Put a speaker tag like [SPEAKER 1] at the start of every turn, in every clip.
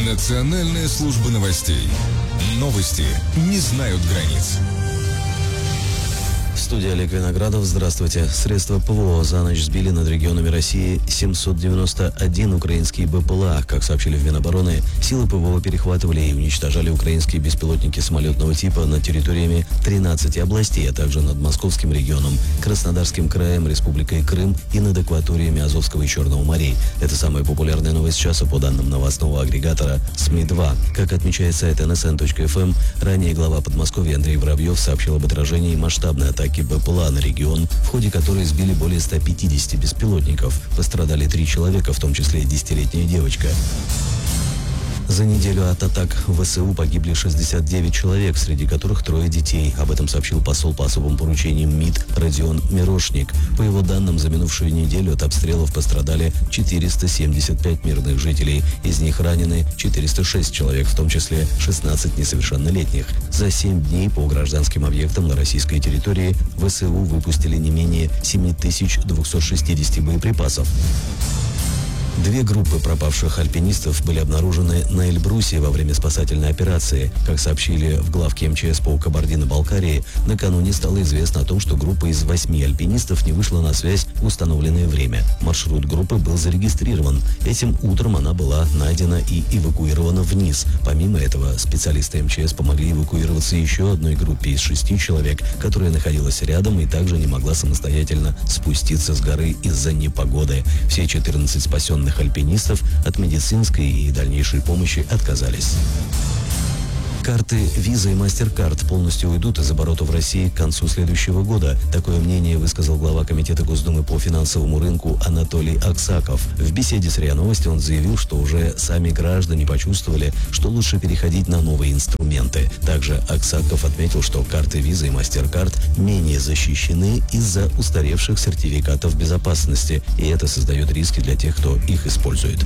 [SPEAKER 1] Национальная служба новостей. Новости не знают границ.
[SPEAKER 2] В студии Олег Виноградов. Здравствуйте. Средства ПВО за ночь сбили над регионами России 791 украинские БПЛА. Как сообщили в Минобороны, силы ПВО перехватывали и уничтожали украинские беспилотники самолетного типа над территориями 13 областей, а также над Московским регионом, Краснодарским краем, Республикой Крым и над акваториями Азовского и Черного морей. Это самая популярная новость часа по данным новостного агрегатора СМИ-2. Как отмечает сайт nsn.fm, ранее глава Подмосковья Андрей Воробьев сообщил об отражении масштабной атаки БПЛА на регион, в ходе которой сбили более 150 беспилотников. Пострадали 3 человека, в том числе и 10-летняя девочка. За неделю от атак ВСУ погибли 69 человек, среди которых 3 детей. Об этом сообщил посол по особым поручениям МИД Родион Мирошник. По его данным, за минувшую неделю от обстрелов пострадали 475 мирных жителей. Из них ранены 406 человек, в том числе 16 несовершеннолетних. За 7 дней по гражданским объектам на российской территории ВСУ выпустили не менее 7260 боеприпасов. 2 группы пропавших альпинистов были обнаружены на Эльбрусе во время спасательной операции. Как сообщили в главке МЧС по Кабардино-Балкарии, накануне стало известно о том, что группа из 8 альпинистов не вышла на связь в установленное время. Маршрут группы был зарегистрирован. Этим утром она была найдена и эвакуирована вниз. Помимо этого, специалисты МЧС помогли эвакуироваться еще одной группе из 6 человек, которая находилась рядом и также не могла самостоятельно спуститься с горы из-за непогоды. Все 14 спасенных альпинистов от медицинской и дальнейшей помощи отказались. Карты Visa и MasterCard полностью уйдут из оборота в России к концу следующего года. Такое мнение высказал глава Комитета Госдумы по финансовому рынку Анатолий Аксаков. В беседе с РИА Новости он заявил, что уже сами граждане почувствовали, что лучше переходить на новые инструменты. Также Аксаков отметил, что карты Visa и MasterCard менее защищены из-за устаревших сертификатов безопасности, и это создает риски для тех, кто их использует.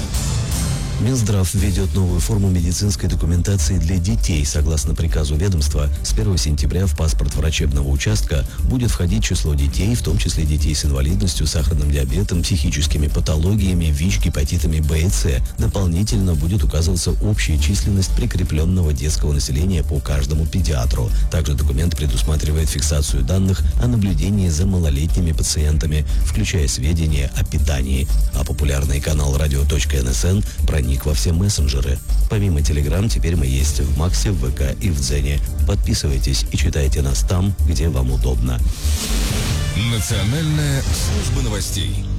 [SPEAKER 2] Минздрав введет новую форму медицинской документации для детей. Согласно приказу ведомства, с 1 сентября в паспорт врачебного участка будет входить число детей, в том числе детей с инвалидностью, сахарным диабетом, психическими патологиями, ВИЧ, гепатитами Б и С. Дополнительно будет указываться общая численность прикрепленного детского населения по каждому педиатру. Также документ предусматривает фиксацию данных о наблюдении за малолетними пациентами, включая сведения о питании. А популярный канал radio.nsn проник во все мессенджеры. Помимо Telegram, теперь мы есть в Максе, в ВК и в Дзене. Подписывайтесь и читайте нас там, где вам удобно.
[SPEAKER 1] Национальная служба новостей.